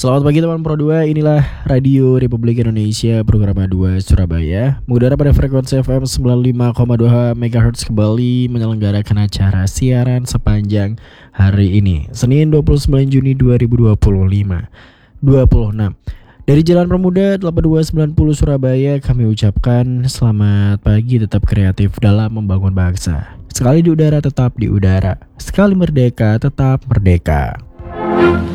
Selamat pagi teman Pro 2, inilah Radio Republik Indonesia program 2 Surabaya. Mengudara pada frekuensi FM 95,2 MHz kembali menyelenggarakan acara siaran sepanjang hari ini, Senin 29 Juni 2025 26. Dari Jalan Pemuda 8290 Surabaya kami ucapkan selamat pagi, tetap kreatif dalam membangun bangsa. Sekali di udara tetap di udara, sekali merdeka tetap merdeka.